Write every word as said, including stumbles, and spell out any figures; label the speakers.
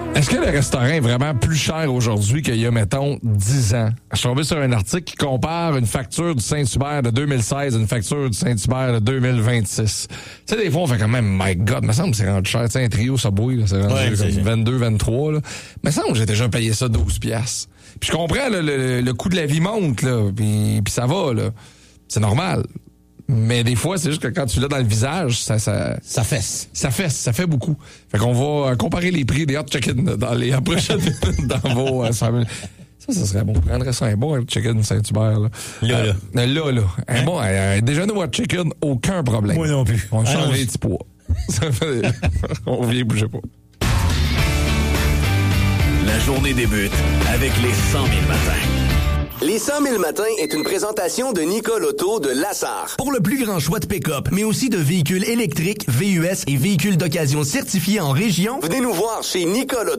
Speaker 1: Est-ce que le restaurant est vraiment plus cher aujourd'hui qu'il y a, mettons, dix ans? Je suis tombé sur un article qui compare une facture du Saint-Hubert de deux mille seize à une facture du Saint-Hubert de deux mille vingt-six. Tu sais, des fois, on fait quand même, my God, me semble que c'est rendu cher. Tu sais, un trio Subway, là, c'est rendu
Speaker 2: ouais,
Speaker 1: comme
Speaker 2: c'est
Speaker 1: vingt-deux, vingt-trois, là. Me semble que j'ai déjà payé ça douze piastres. Puis je comprends, là, le, le coût de la vie monte, là, puis, puis ça va, là. C'est normal. Mais des fois, c'est juste que quand tu l'as dans le visage, ça, ça...
Speaker 2: Ça fesse.
Speaker 1: Ça fesse, ça fait beaucoup. Fait qu'on va comparer les prix des hot chicken dans les prochaines minutes dans vos... Euh, ça, ça serait bon. Prendrait ça un bon hot chicken Saint-Hubert, là.
Speaker 2: Là,
Speaker 1: euh,
Speaker 2: là.
Speaker 1: Là, là. Un hein? bon un déjeuner hot chicken, aucun problème.
Speaker 2: Moi non plus.
Speaker 1: On
Speaker 2: ah,
Speaker 1: change
Speaker 2: non,
Speaker 1: les petits pois. Ça fait... On vient bouger pas.
Speaker 3: La journée débute avec les cent mille matins.
Speaker 4: Les cent mille matins est une présentation de Nicole Auto de Lassar. Pour le plus grand choix de pick-up, mais aussi de véhicules électriques, V U S et véhicules d'occasion certifiés en région, venez nous voir chez Nicole Auto.